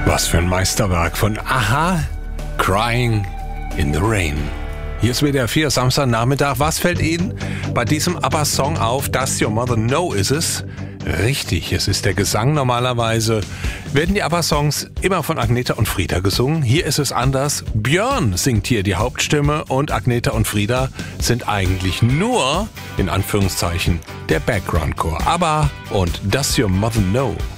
Was für ein Meisterwerk von Aha, Crying in the Rain. Hier ist WDR 4, Samstagnachmittag. Was fällt Ihnen bei diesem ABBA-Song auf? Does Your Mother Know ist es? Richtig, es ist der Gesang. Normalerweise werden die ABBA-Songs immer von Agneta und Frieda gesungen. Hier ist es anders. Björn singt hier die Hauptstimme und Agneta und Frieda sind eigentlich nur, in Anführungszeichen, der Background-Chor. ABBA und Does Your Mother Know?